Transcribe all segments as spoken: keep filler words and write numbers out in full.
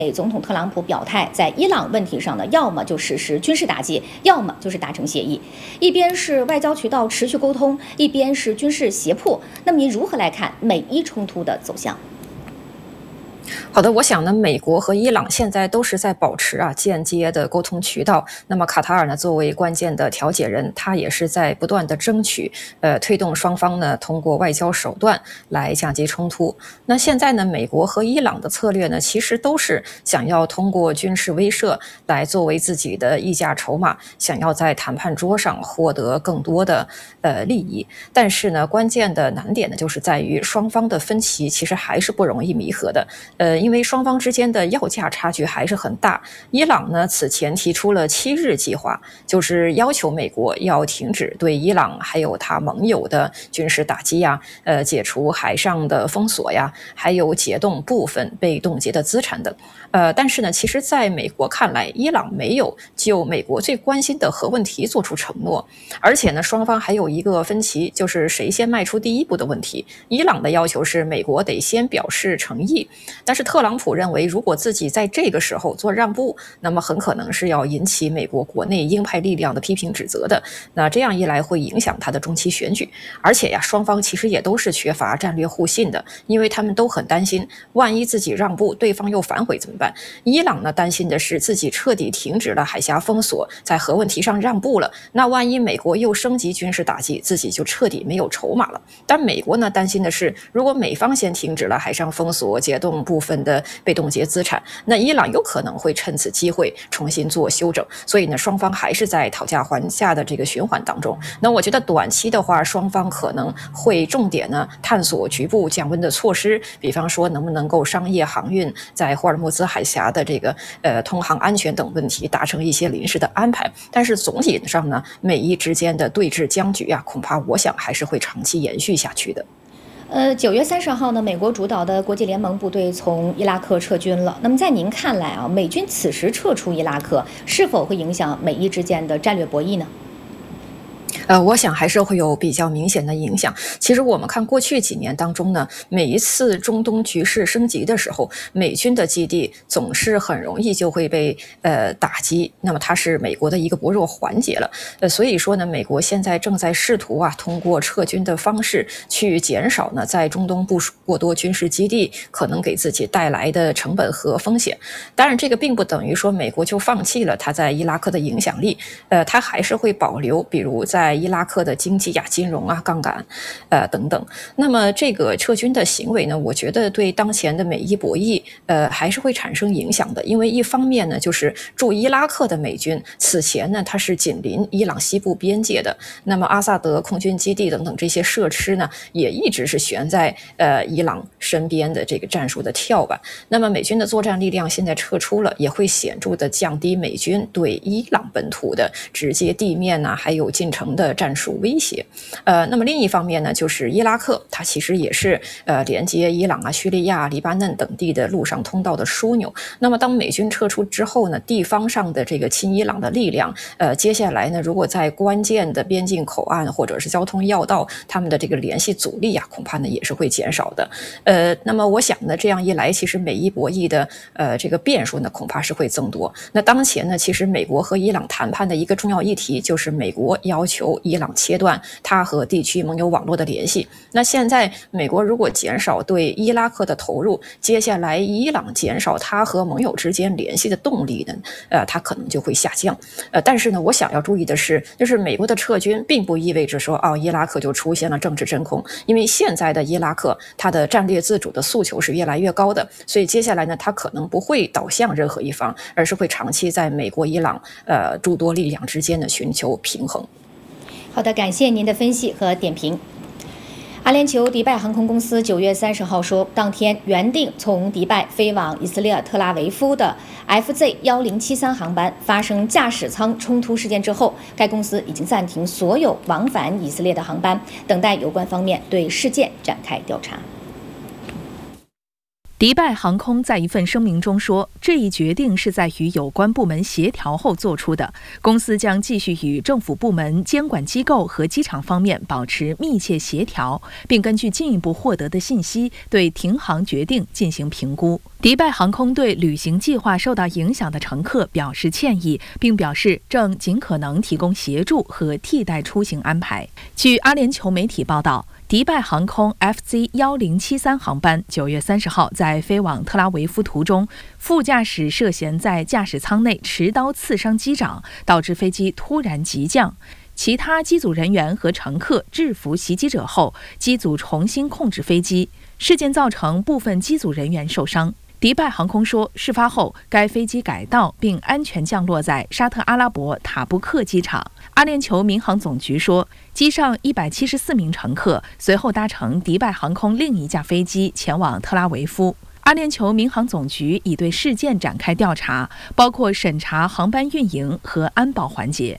美总统特朗普表态，在伊朗问题上呢，要么就实施军事打击，要么就是达成协议。一边是外交渠道持续沟通，一边是军事胁迫。那么您如何来看美伊冲突的走向？ 好的，我想呢，美国和伊朗现在都是在保持啊间接的沟通渠道。那么卡塔尔呢，作为关键的调解人，他也是在不断的争取，呃，推动双方呢通过外交手段来降级冲突。那现在呢，美国和伊朗的策略呢，其实都是想要通过军事威慑来作为自己的议价筹码，想要在谈判桌上获得更多的呃利益。但是呢，关键的难点呢，就是在于双方的分歧其实还是不容易弥合的。呃，因为双方之间的要价差距还是很大。伊朗呢，此前提出了七日计划，就是要求美国要停止对伊朗还有他盟友的军事打击呀，呃，解除海上的封锁呀，还有解冻部分被冻结的资产等。呃，但是呢，其实在美国看来，伊朗没有就美国最关心的核问题做出承诺，而且呢，双方还有一个分歧，就是谁先迈出第一步的问题。伊朗的要求是美国得先表示诚意。但是特朗普认为，如果自己在这个时候做让步，那么很可能是要引起美国国内鹰派力量的批评指责的。那这样一来会影响他的中期选举。而且呀，双方其实也都是缺乏战略互信的，因为他们都很担心，万一自己让步，对方又反悔怎么办？伊朗呢，担心的是自己彻底停止了海峡封锁，在核问题上让步了，那万一美国又升级军事打击，自己就彻底没有筹码了。但美国呢，担心的是，如果美方先停止了海上封锁，解冻部分的被冻结资产，那伊朗有可能会趁此机会重新做修整。所以呢，双方还是在讨价还价的这个循环当中。那我觉得短期的话，双方可能会重点呢探索局部降温的措施，比方说能不能够商业航运在霍尔木兹海峡的这个呃通航安全等问题达成一些临时的安排。但是总体上呢，美伊之间的对峙僵局啊，恐怕我想还是会长期延续下去的。 呃，九月三十号呢，美国主导的国际联盟部队从伊拉克撤军了。那么在您看来啊，美军此时撤出伊拉克，是否会影响美伊之间的战略博弈呢？ 呃，我想还是会有比较明显的影响。其实我们看过去几年当中呢，每一次中东局势升级的时候，美军的基地总是很容易就会被呃打击，那么它是美国的一个薄弱环节了。呃，所以说呢，美国现在正在试图啊，通过撤军的方式去减少呢在中东部署过多军事基地可能给自己带来的成本和风险。当然，这个并不等于说美国就放弃了它在伊拉克的影响力，呃，它还是会保留，比如在在伊拉克的经济呀、金融啊、杠杆，呃等等。那么这个撤军的行为呢，我觉得对当前的美伊博弈，呃，还是会产生影响的。因为一方面呢，就是驻伊拉克的美军此前呢，它是紧邻伊朗西部边界的，那么阿萨德空军基地等等这些设施呢，也一直是悬在呃伊朗身边的这个战术的跳板。那么美军的作战力量现在撤出了，也会显著的降低美军对伊朗本土的直接地面呐、啊，还有进程的战术威胁。呃，那么另一方面呢，就是伊拉克，它其实也是呃连接伊朗啊、叙利亚、黎巴嫩等地的陆上通道的枢纽。那么当美军撤出之后呢，地方上的这个亲伊朗的力量，呃，接下来呢，如果在关键的边境口岸或者是交通要道，他们的这个联系阻力啊，恐怕呢也是会减少的。呃，那么我想呢，这样一来，其实美伊博弈的呃这个变数呢，恐怕是会增多。那当前呢，其实美国和伊朗谈判的一个重要议题，就是美国要求伊朗切断它和地区盟友网络的联系。那现在美国如果减少对伊拉克的投入，接下来伊朗减少它和盟友之间联系的动力呢，呃，它可能就会下降。呃，但是呢，我想要注意的是，就是美国的撤军并不意味着说，哦，伊拉克就出现了政治真空，因为现在的伊拉克它的战略自主的诉求是越来越高的，所以接下来呢，它可能不会倒向任何一方，而是会长期在美国、伊朗呃诸多力量之间的寻求平衡。 好的，感谢您的分析和点评。阿联酋迪拜航空公司九月三十号说，当天原定从迪拜飞往以色列特拉维夫的 F Z 一零七三航班发生驾驶舱冲突事件之后，该公司已经暂停所有往返以色列的航班，等待有关方面对事件展开调查。 迪拜航空在一份声明中说，这一决定是在与有关部门协调后做出的，公司将继续与政府部门、监管机构和机场方面保持密切协调，并根据进一步获得的信息对停航决定进行评估。 迪拜航空对旅行计划受到影响的乘客表示歉意，并表示正尽可能提供协助和替代出行安排。据阿联酋媒体报道，迪拜航空 F Z 一零七三航班九月三十号在飞往特拉维夫途中，副驾驶涉嫌在驾驶舱内持刀刺伤机长，导致飞机突然急降。其他机组人员和乘客制服袭击者后，机组重新控制飞机。事件造成部分机组人员受伤。迪拜航空说，事发后该飞机改道并安全降落在沙特阿拉伯塔布克机场。阿联酋民航总局说，机上一百七十四名乘客随后搭乘迪拜航空另一架飞机前往特拉维夫。阿联酋民航总局已对事件展开调查，包括审查航班运营和安保环节。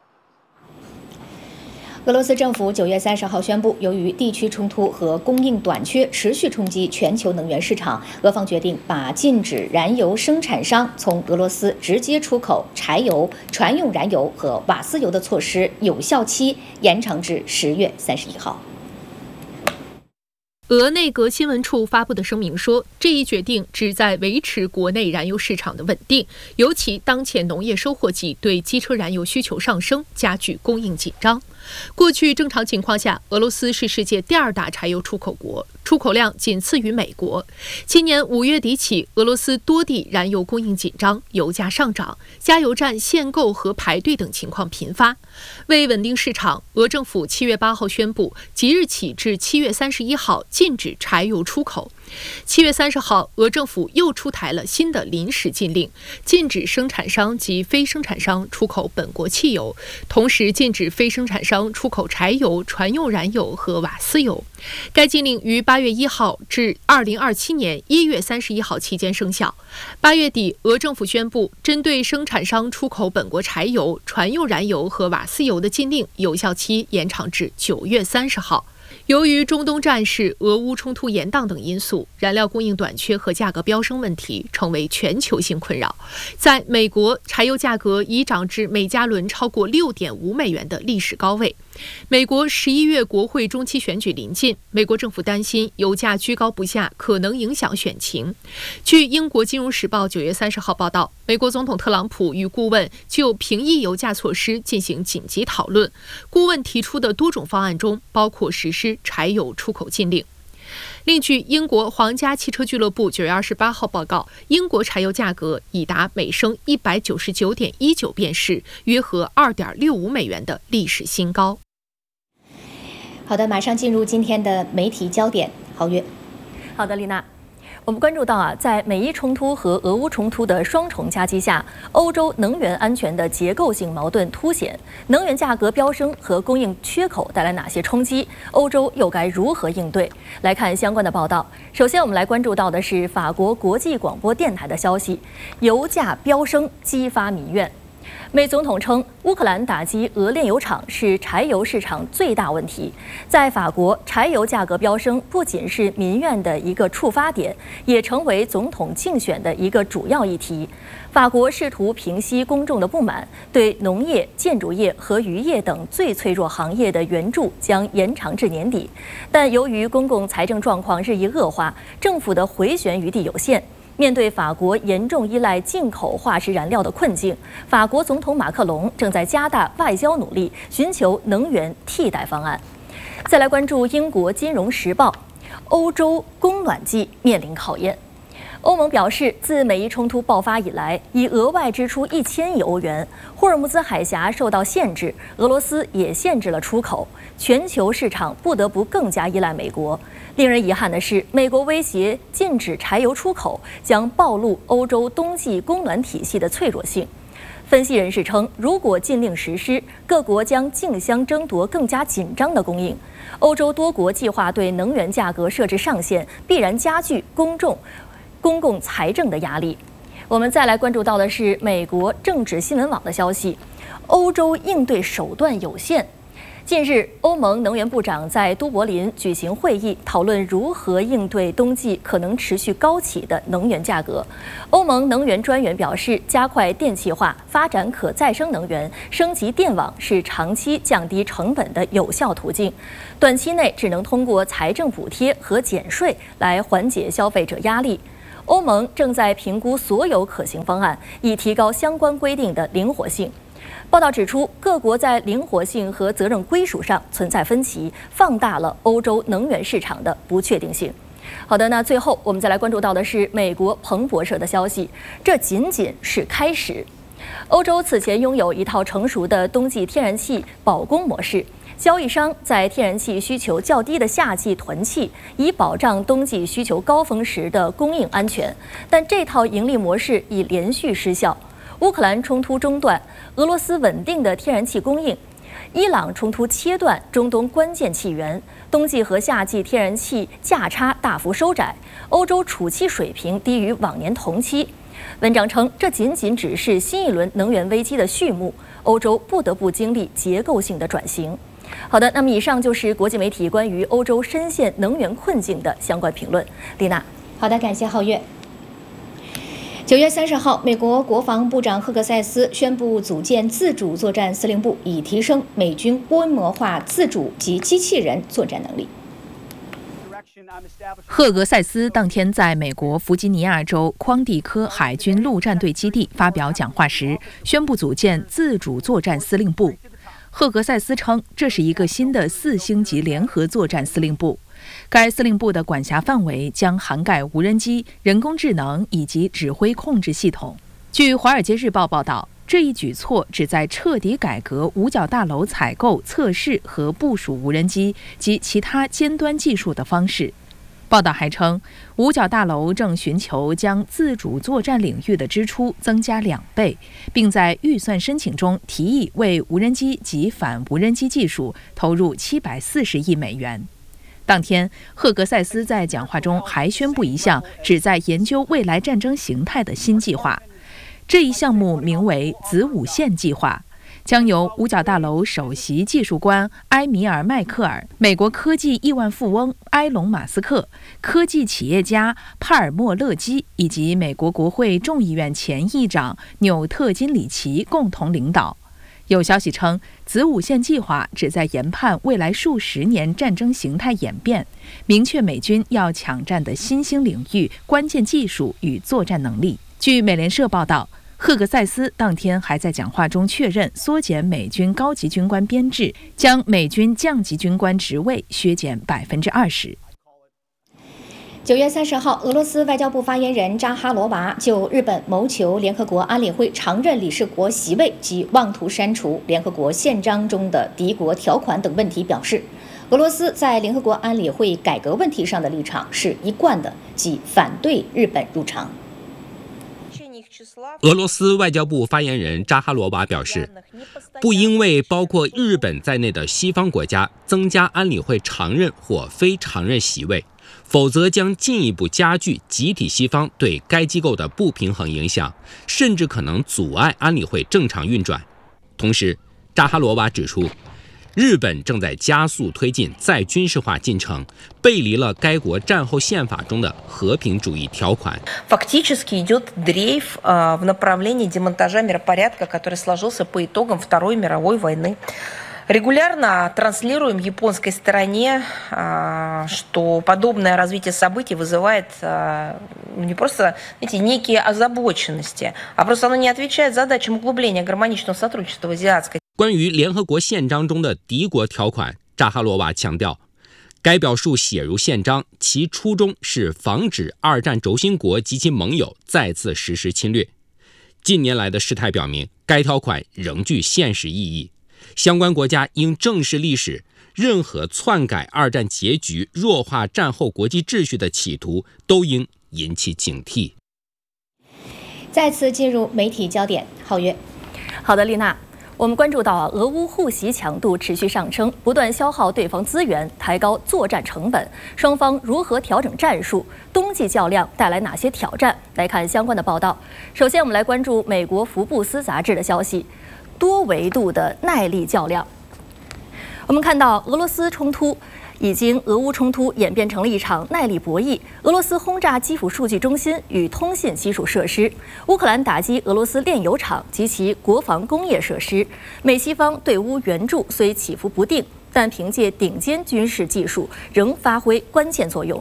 俄罗斯政府九月三十号宣布，由于地区冲突和供应短缺持续冲击全球能源市场，俄方决定把禁止燃油生产商从俄罗斯直接出口柴油、船用燃油和瓦斯油的措施有效期延长至十月三十一号。 俄内阁新闻处发布的声明说，这一决定旨在维持国内燃油市场的稳定，尤其当前农业收获季对机车燃油需求上升，加剧供应紧张。过去正常情况下，俄罗斯是世界第二大柴油出口国，出口量仅次于美国。今年五月底起，俄罗斯多地燃油供应紧张，油价上涨，加油站限购和排队等情况频发。为稳定市场，俄政府七月八号宣布，即日起至七月三十一号禁止柴油出口。七月三十号，俄政府又出台了新的临时禁令，禁止生产商及非生产商出口本国汽油，同时禁止非生产商出口柴油、船用燃油和瓦斯油。该禁令于八月一号至二零二七年一月三十一号期间生效。八月底，俄政府宣布，针对生产商出口本国柴油、船用燃油和瓦斯油的禁令有效期延长至九月三十号。由于中东战事、俄乌冲突延宕等因素，燃料供应短缺和价格飙升问题成为全球性困扰。在美国，柴油价格已涨至每加仑超过 六点五美元的历史高位。美国十一月国会中期选举临近，美国政府担心油价居高不下可能影响选情。据英国金融时报九月三十号报道，美国总统特朗普与顾问就平抑油价措施进行紧急讨论。顾问提出的多种方案中，包括实施柴油出口禁令。另据英国皇家汽车俱乐部九月二十八号报告，英国柴油价格已达每升一百九十九点一九便士，约合二点六五美元的历史新高。 好的，马上进入今天的媒体焦点，郝月。 好的，丽娜。我们关注到啊，在美伊冲突和俄乌冲突的双重夹击下，欧洲能源安全的结构性矛盾凸显。能源价格飙升和供应缺口带来哪些冲击？欧洲又该如何应对？来看相关的报道。首先，我们来关注到的是法国国际广播电台的消息：油价飙升激发民怨。美总统称，乌克兰打击俄炼油厂是柴油市场最大问题。在法国，柴油价格飙升不仅是民怨的一个触发点，也成为总统竞选的一个主要议题。法国试图平息公众的不满，对农业、建筑业和渔业等最脆弱行业的援助将延长至年底。但由于公共财政状况日益恶化，政府的回旋余地有限。面对法国严重依赖进口化石燃料的困境，法国总统马克龙正在加大外交努力，寻求能源替代方案。再来关注英国《金融时报》，欧洲供暖季面临考验。欧盟表示，自美伊冲突爆发以来，已额外支出一千亿欧元。霍尔木兹海峡受到限制，俄罗斯也限制了出口，全球市场不得不更加依赖美国。令人遗憾的是，美国威胁禁止柴油出口，将暴露欧洲冬季供暖体系的脆弱性。分析人士称，如果禁令实施，各国将竞相争夺更加紧张的供应。欧洲多国计划对能源价格设置上限，必然加剧公众。公共财政的压力。我们再来关注到的是美国政治新闻网的消息，欧洲应对手段有限。近日，欧盟能源部长在都柏林举行会议，讨论如何应对冬季可能持续高企的能源价格。欧盟能源专员表示，加快电气化、发展可再生能源、升级电网是长期降低成本的有效途径。短期内只能通过财政补贴和减税来缓解消费者压力。 欧盟正在评估所有可行方案，以提高相关规定的灵活性。报道指出，各国在灵活性和责任归属上存在分歧，放大了欧洲能源市场的不确定性。好的，那最后我们再来关注到的是美国彭博社的消息，这仅仅是开始。欧洲此前拥有一套成熟的冬季天然气保供模式。交易商在天然气需求较低的夏季囤气，以保障冬季需求高峰时的供应安全。但这套盈利模式已连续失效。乌克兰冲突中断，俄罗斯稳定的天然气供应；伊朗冲突切断中东关键气源。冬季和夏季天然气价差大幅收窄，欧洲储气水平低于往年同期。文章称，这仅仅只是新一轮能源危机的序幕，欧洲不得不经历结构性的转型。好的，那么以上就是国际媒体关于欧洲深陷能源困境的相关评论。丽娜， 好的，感谢皓月。九月三十号，美国国防部长赫格塞斯宣布组建自主作战司令部，以提升美军规模化自主及机器人作战能力。 赫格塞斯当天在美国弗吉尼亚州匡蒂科海军陆战队基地发表讲话时，宣布组建自主作战司令部。赫格塞斯称，这是一个新的四星级联合作战司令部。该司令部的管辖范围将涵盖无人机、人工智能以及指挥控制系统。据《华尔街日报》报道，这一举措旨在彻底改革五角大楼采购、测试和部署无人机及其他尖端技术的方式。报道还称，五角大楼正寻求将自主作战领域的支出增加两倍，并在预算申请中提议为无人机及反无人机技术投入七百四十亿美元。当天，赫格塞斯在讲话中还宣布一项旨在研究未来战争形态的新计划，这一项目名为“子午线计划”。将由五角大楼首席技术官埃米尔·迈克尔、美国科技亿万富翁埃隆·马斯克、科技企业家帕尔默·勒基以及美国国会众议院前议长纽特·金里奇共同领导。有消息称，子午线计划旨在研判未来数十年战争形态演变，明确美军要抢占的新兴领域、关键技术与作战能力。据美联社报道，赫格塞斯当天还在讲话中确认缩减美军高级军官编制，将美军降级军官职位削减百分之二十。 九月三十号，俄罗斯外交部发言人扎哈罗娃就日本谋求联合国安理会常任理事国席位及妄图删除联合国宪章中的敌国条款等问题表示，俄罗斯在联合国安理会改革问题上的立场是一贯的，即反对日本入常。 俄罗斯外交部发言人扎哈罗娃表示，不因为包括日本在内的西方国家增加安理会常任或非常任席位，否则将进一步加剧集体西方对该机构的不平衡影响，甚至可能阻碍安理会正常运转。同时，扎哈罗娃指出，日本正在加速推进再军事化进程，背离了该国战后宪法中的和平主义条款。 Фактически идет дрейф в направлении демонтажа миропорядка, который сложился по итогам Второй мировой войны. Регулярно транслируем японской стороне, что подобное развитие событий вызывает не просто, знаете, некие озабоченности, а просто оно не отвечает задачам углубления гармоничного сотрудничества в азиатской. 关于联合国宪章中的敌国条款，扎哈罗娃强调，该表述写入宪章，其初衷是防止二战轴心国及其盟友再次实施侵略。近年来的事态表明，该条款仍具现实意义。相关国家应正视历史，任何篡改二战结局、弱化战后国际秩序的企图，都应引起警惕。 再次进入媒体焦点，皓月。 好的，丽娜。我们关注到啊，俄乌互袭强度持续上升，不断消耗对方资源，抬高作战成本。双方如何调整战术？冬季较量带来哪些挑战？来看相关的报道。首先，我们来关注美国福布斯杂志的消息：多维度的耐力较量。我们看到俄罗斯冲突。已经俄乌冲突演变成了一场耐力博弈。俄罗斯轰炸基辅数据中心与通信基础设施，乌克兰打击俄罗斯炼油厂及其国防工业设施。美西方对乌援助虽起伏不定，但凭借顶尖军事技术仍发挥关键作用。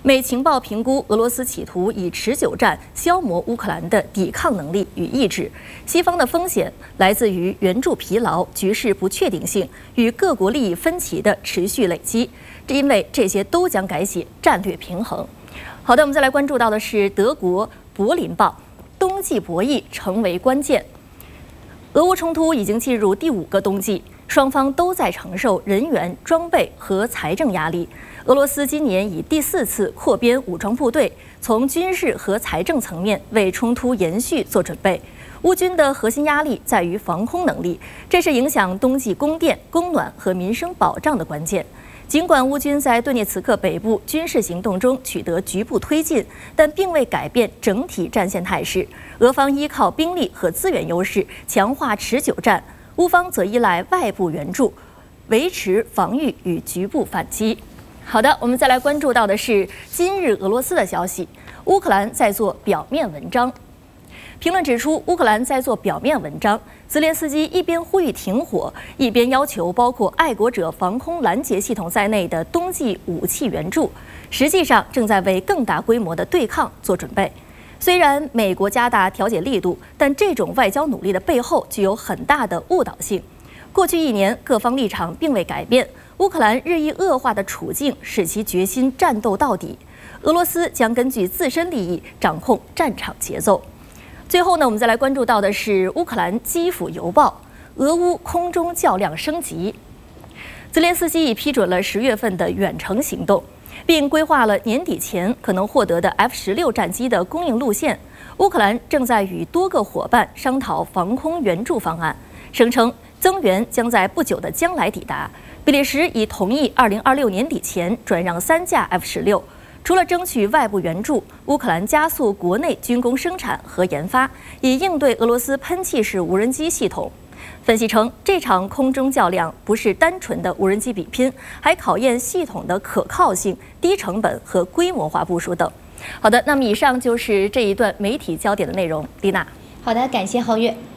美情报评估，俄罗斯企图以持久战消磨乌克兰的抵抗能力与意志。西方的风险来自于援助疲劳、局势不确定性与各国利益分歧的持续累积，因为这些都将改写战略平衡。好的，我们再来关注到的是德国《柏林报》，冬季博弈成为关键。俄乌冲突已经进入第五个冬季，双方都在承受人员、装备和财政压力。俄罗斯今年以第四次扩编武装部队，从军事和财政层面为冲突延续做准备。乌军的核心压力在于防空能力，这是影响冬季供电、供暖和民生保障的关键。尽管乌军在顿涅茨克北部军事行动中取得局部推进，但并未改变整体战线态势。俄方依靠兵力和资源优势强化持久战，乌方则依赖外部援助，维持防御与局部反击。好的，我们再来关注到的是今日俄罗斯的消息，乌克兰在做表面文章。评论指出，乌克兰在做表面文章。泽连斯基一边呼吁停火，一边要求包括爱国者防空拦截系统在内的冬季武器援助，实际上正在为更大规模的对抗做准备。虽然美国加大调解力度，但这种外交努力的背后具有很大的误导性。过去一年，各方立场并未改变，乌克兰日益恶化的处境使其决心战斗到底。俄罗斯将根据自身利益掌控战场节奏。最后呢，我们再来关注到的是乌克兰基辅邮报，俄乌空中较量升级。泽连斯基已批准了十月份的远程行动，并规划了年底前可能获得的 F 十六战机的供应路线。乌克兰正在与多个伙伴商讨防空援助方案，声称增援将在不久的将来抵达。比利时已同意二零二六年底前转让三架 F 十六。除了争取外部援助，乌克兰加速国内军工生产和研发，以应对俄罗斯喷气式无人机系统。分析称，这场空中较量不是单纯的无人机比拼，还考验系统的可靠性、低成本和规模化部署等。好的，那么以上就是这一段媒体焦点的内容。丽娜， 好的，感谢皓月。